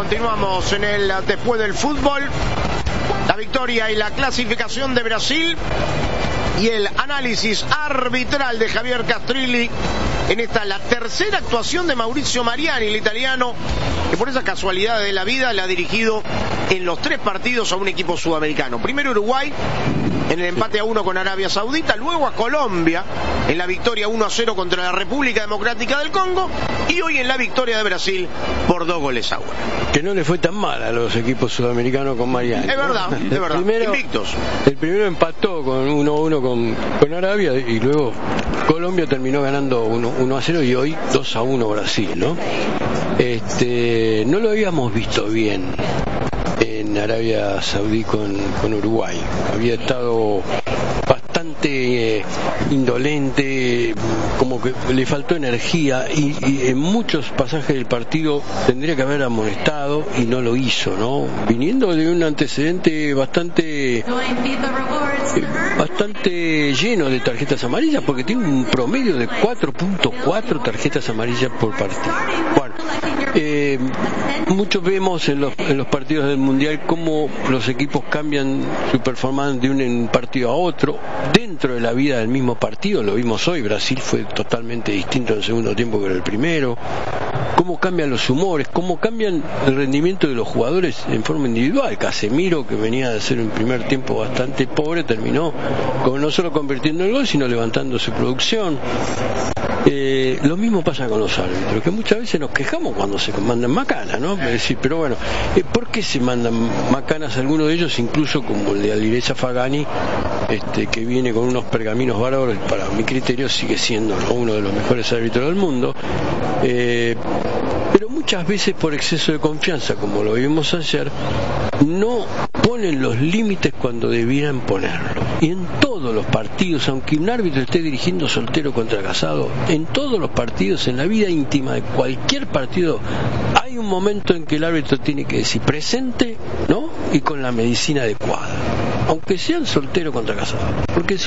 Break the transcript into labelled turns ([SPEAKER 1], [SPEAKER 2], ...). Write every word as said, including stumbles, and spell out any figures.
[SPEAKER 1] Continuamos en el Después del Fútbol. La victoria y la clasificación de Brasil y el análisis arbitral de Javier Castrilli en esta, la tercera actuación de Mauricio Mariani, el italiano, que por esa casualidad de la vida le ha dirigido en los tres partidos a un equipo sudamericano. Primero Uruguay en el empate a uno con Arabia Saudita, luego a Colombia en la victoria uno a cero contra la República Democrática del Congo, y hoy en la victoria de Brasil por dos goles a uno.
[SPEAKER 2] Que no le fue tan mal a los equipos sudamericanos con Mariani.
[SPEAKER 1] Es verdad,
[SPEAKER 2] ¿no?
[SPEAKER 1] es verdad.
[SPEAKER 2] Primero,
[SPEAKER 1] invictos.
[SPEAKER 2] El primero empató con uno a uno con, con Arabia, y luego Colombia terminó ganando uno a cero y hoy dos a uno Brasil, ¿no? Este, no lo habíamos visto bien en Arabia Saudí con, con Uruguay. Había estado bastante eh, indolente, como que le faltó energía, y, y en muchos pasajes del partido tendría que haber amonestado y no lo hizo, ¿no? Viniendo de un antecedente bastante eh, bastante lleno de tarjetas amarillas, porque tiene un promedio de cuatro punto cuatro tarjetas amarillas por partido. Bueno, eh, muchos vemos en los, en los partidos del Mundial cómo los equipos cambian su performance de un partido a otro dentro de la vida del mismo partido. Lo vimos hoy, Brasil fue totalmente distinto en el segundo tiempo que en el primero. Cómo cambian los humores, cómo cambian el rendimiento de los jugadores en forma individual. Casemiro, que venía de hacer un primer tiempo bastante pobre, terminó con, no solo convirtiendo el gol, sino levantando su producción. Eh, lo mismo pasa con los árbitros, que muchas veces nos quejamos cuando se mandan macanas, ¿no? Es decir, pero bueno, eh, ¿por qué se mandan macanas algunos de ellos, incluso como el de Alireza Fagani, este, que viene con unos pergaminos bárbaros? Para mi criterio sigue siendo, ¿no?, uno de los mejores árbitros del mundo, eh, pero muchas veces por exceso de confianza, como lo vimos ayer, no ponen los límites cuando debieran ponerlo. Y en todos los partidos, aunque un árbitro esté dirigiendo soltero contra casado, en todos los partidos, en la vida íntima de cualquier partido, hay un momento en que el árbitro tiene que decir presente, ¿no?, y con la medicina adecuada, aunque sean soltero contra casado, porque si